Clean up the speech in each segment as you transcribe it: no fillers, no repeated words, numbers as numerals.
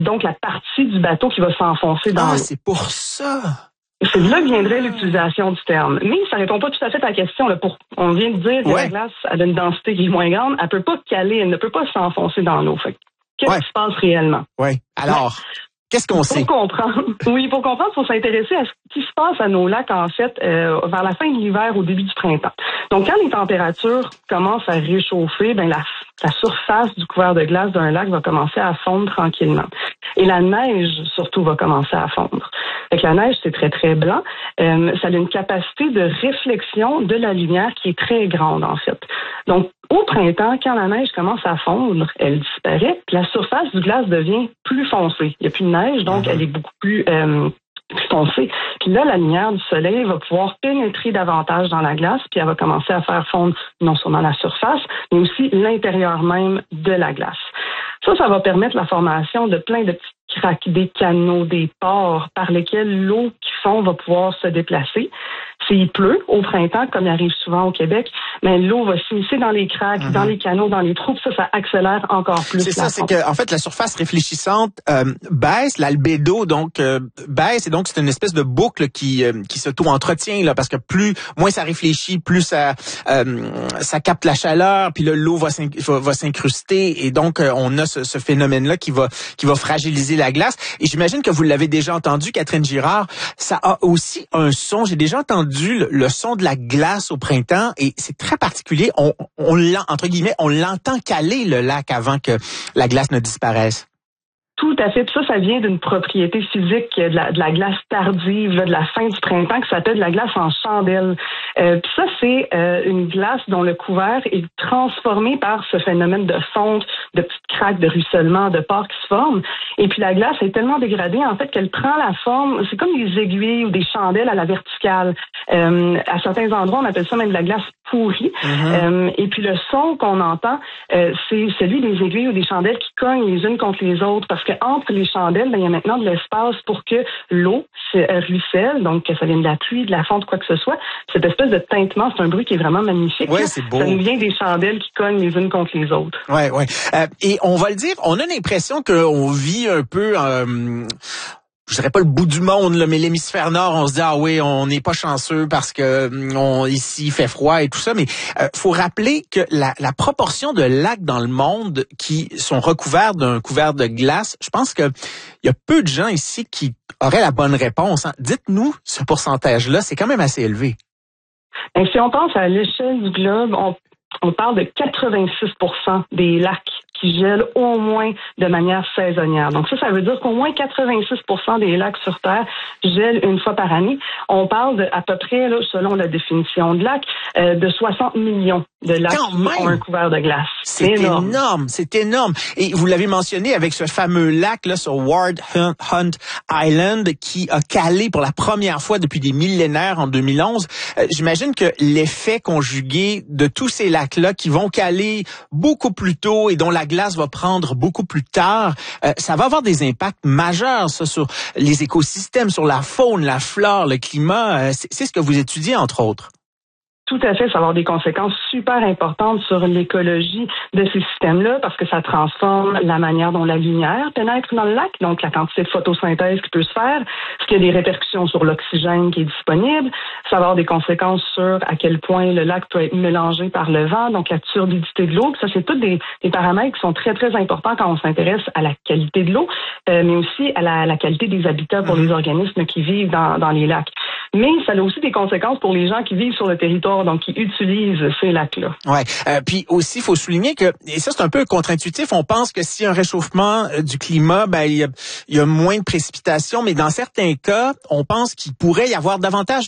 donc la partie du bateau qui va s'enfoncer dans l'eau. C'est pour ça! C'est de là que viendrait l'utilisation du terme. Mais ça répond pas tout à fait à ta question. Là. On vient de dire que la glace a une densité qui est moins grande. Elle peut pas caler, elle ne peut pas s'enfoncer dans l'eau. Qu'est-ce qui se passe réellement? Oui. Alors, qu'est-ce qu'on sait? Pour comprendre, il faut s'intéresser à ce qui se passe à nos lacs, en fait, vers la fin de l'hiver, au début du printemps. Donc, quand les températures commencent à réchauffer, la surface du couvert de glace d'un lac va commencer à fondre tranquillement. Et la neige, surtout, va commencer à fondre. Fait que la neige, c'est très, très blanc. Ça a une capacité de réflexion de la lumière qui est très grande, en fait. Donc, au printemps, quand la neige commence à fondre, elle disparaît, puis la surface du glace devient plus foncée. Il n'y a plus de neige, donc elle est beaucoup plus foncée. Puis là, la lumière du soleil va pouvoir pénétrer davantage dans la glace, puis elle va commencer à faire fondre non seulement la surface, mais aussi l'intérieur même de la glace. Ça va permettre la formation de plein de petits cracks, des canaux, des pores par lesquels l'eau qui fond va pouvoir se déplacer. S'il pleut au printemps, comme il arrive souvent au Québec, mais l'eau va s'immiscer dans les cracks, dans les canaux, dans les trous, ça accélère encore plus. C'est ça, c'est que en fait la surface réfléchissante baisse, l'albédo donc baisse, et donc c'est une espèce de boucle qui s'auto-entretient là, parce que moins ça réfléchit, plus ça capte la chaleur, puis là l'eau va s'incruster, et donc on a ce phénomène-là qui va fragiliser la glace. Et j'imagine que vous l'avez déjà entendu, Catherine Girard, ça a aussi un son. J'ai déjà entendu le son de la glace au printemps, et c'est très particulier. On l'entend caler le lac avant que la glace ne disparaisse. Tout à fait. Puis ça vient d'une propriété physique de la glace tardive, de la fin du printemps, qui s'appelle de la glace en chandelle. Puis ça, c'est une glace dont le couvert est transformé par ce phénomène de fonte, de petites craques, de ruissellement, de pores qui se forment. Et puis la glace est tellement dégradée, en fait, qu'elle prend la forme, c'est comme des aiguilles ou des chandelles à la verticale. À certains endroits, on appelle ça même de la glace pourrie. Et puis le son qu'on entend, c'est celui des aiguilles ou des chandelles qui cognent les unes contre les autres, parce que entre les chandelles, il y a maintenant de l'espace pour que l'eau ruisselle, donc que ça vienne de la pluie, de la fonte, quoi que ce soit. Cette espèce de tintement, c'est un bruit qui est vraiment magnifique. Oui, c'est beau. Ça nous vient des chandelles qui cognent les unes contre les autres. Oui. Et on va le dire, on a l'impression qu'on vit un peu... je dirais pas le bout du monde, là, mais l'hémisphère nord, on se dit, on n'est pas chanceux parce que ici il fait froid et tout ça, mais faut rappeler que la proportion de lacs dans le monde qui sont recouverts d'un couvert de glace, je pense que il y a peu de gens ici qui auraient la bonne réponse. Hein. Dites-nous ce pourcentage-là, c'est quand même assez élevé. Et si on pense à l'échelle du globe, on parle de 86% des lacs qui gèlent au moins de manière saisonnière. Donc ça veut dire qu'au moins 86% des lacs sur Terre gèlent une fois par année. On parle à peu près, là, selon la définition de lac, de 60 millions de lacs qui ont un couvert de glace. C'est énorme, c'est énorme. Et vous l'avez mentionné avec ce fameux lac là sur Ward Hunt Island qui a calé pour la première fois depuis des millénaires en 2011. J'imagine que l'effet conjugué de tous ces lacs-là qui vont caler beaucoup plus tôt et dont la glace va prendre beaucoup plus tard, ça va avoir des impacts majeurs ça, sur les écosystèmes, sur la faune, la flore, le climat. C'est ce que vous étudiez, entre autres. Tout à fait, ça va avoir des conséquences super importantes sur l'écologie de ces systèmes-là parce que ça transforme la manière dont la lumière pénètre dans le lac, donc la quantité de photosynthèse qui peut se faire, ce qui a des répercussions sur l'oxygène qui est disponible. Ça va avoir des conséquences sur à quel point le lac peut être mélangé par le vent, donc la turbidité de l'eau. Ça, c'est tous des paramètres qui sont très, très importants quand on s'intéresse à la qualité de l'eau, mais aussi à la qualité des habitats pour les organismes qui vivent dans les lacs. Mais ça a aussi des conséquences pour les gens qui vivent sur le territoire, donc qui utilisent ces lacs-là. Ouais. Puis aussi, il faut souligner que, et ça c'est un peu contre-intuitif, on pense que s'il y a un réchauffement du climat, il y a moins de précipitations, mais dans certains cas, on pense qu'il pourrait y avoir davantage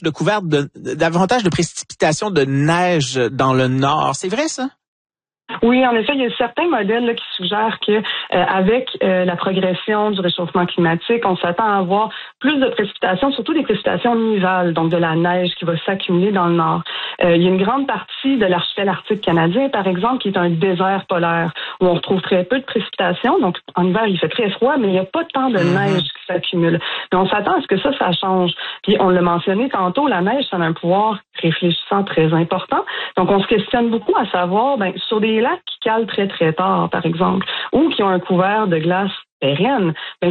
de précipitations de neige dans le nord. C'est vrai ça? Oui, en effet, il y a certains modèles là, qui suggèrent que avec la progression du réchauffement climatique, on s'attend à avoir plus de précipitations, surtout des précipitations nivales, donc de la neige qui va s'accumuler dans le nord. Il y a une grande partie de l'archipel arctique canadien, par exemple, qui est un désert polaire, où on retrouve très peu de précipitations. Donc, en hiver, il fait très froid, mais il n'y a pas tant de neige qui s'accumule. Mais on s'attend à ce que ça change. Puis, on l'a mentionné tantôt, la neige, ça a un pouvoir réfléchissant très important. Donc, on se questionne beaucoup à savoir, sur des lacs qui calent très, très tard, par exemple, ou qui ont un couvert de glace pérenne,